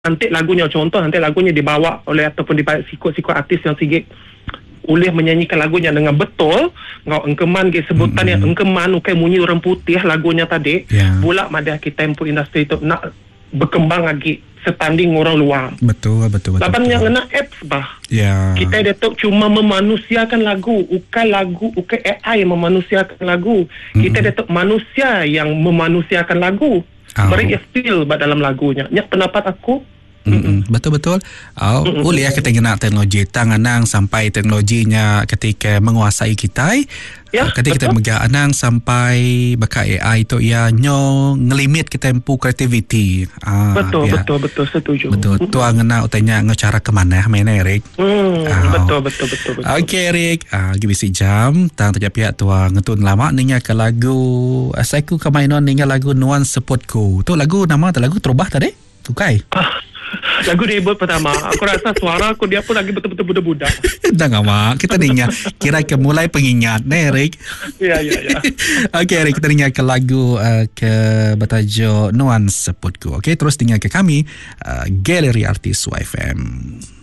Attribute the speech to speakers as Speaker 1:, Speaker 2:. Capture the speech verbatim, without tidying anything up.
Speaker 1: nanti lagunya, contoh nanti lagunya dibawa oleh ataupun dibawa sikut-sikut artis yang sigit boleh menyanyikan lagunya dengan betul. Ngau engkeman ke sebutan mm-hmm. yang engkeman ukai munyi orang putih lagunya tadi. Yeah. Pula madah kita tempo industri itu nak berkembang lagi setanding orang luar.
Speaker 2: Betul, betul, betul.
Speaker 1: Lapan yang kena apps bah.
Speaker 2: Yeah.
Speaker 1: Kita datuk cuma memanusiakan lagu, ukai lagu, ukai A I memanusiakan lagu. Mm-hmm. Kita datuk manusia yang memanusiakan lagu. Oh. Mereka feel dalam lagunya. Nyak pendapat aku.
Speaker 2: Mm-mm. Betul-betul. Oh, mm-mm. Boleh ya kita guna teknologi tanganang sampai teknologinya ketika menguasai kita. Ya, ketika betul. Kita megang sampai baka A I itu ya nyo ngelimit kita empu kreativiti. Ah,
Speaker 1: betul,
Speaker 2: ya.
Speaker 1: betul, betul, setuju.
Speaker 2: Betul. Tu ngena utanya ngecara ke mana mana Erik.
Speaker 1: Hmm, oh. betul, betul, betul, betul.
Speaker 2: Okey Erik, ah gibi si jam tang terjadi pihak tua ngetun lama ning ke lagu asaiku kamainon ning lagu Nuan Sepotku. Tu lagu nama tu lagu terubah tadi. Tukai.
Speaker 1: Ah. Lagu debut pertama. Aku rasa suara aku dia pun lagi betul-betul budak-budak.
Speaker 2: Dah nggak mak. Kita dengar. Kira ke mulai pengingat, nih Erik.
Speaker 1: Ya, ya, ya.
Speaker 2: Okey Erik, kita dengar ke lagu uh, ke batajo Nuan Sepotku. Okey, terus dengar ke kami uh, Galeri Artis Y F M.